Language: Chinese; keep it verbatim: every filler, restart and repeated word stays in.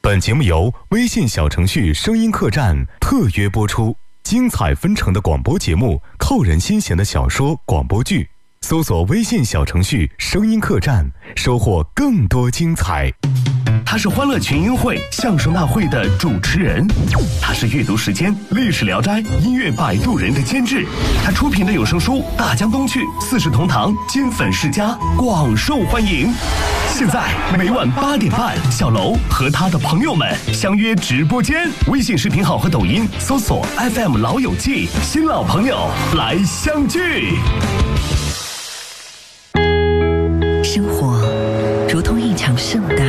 本节目由微信小程序声音客栈特约播出，精彩纷呈的广播节目，扣人心弦的小说广播剧，搜索微信小程序声音客栈，收获更多精彩。 他是欢乐群英会相声大会的主持人，他是阅读时间历史聊斋音乐摆渡人的监制，他出品的有声书《大江东去》四世同堂金粉世家广受欢迎。现在每晚八点半，小楼和他的朋友们相约直播间，微信视频号和抖音搜索 F M 老友记，新老朋友来相聚。 生活如同一场盛大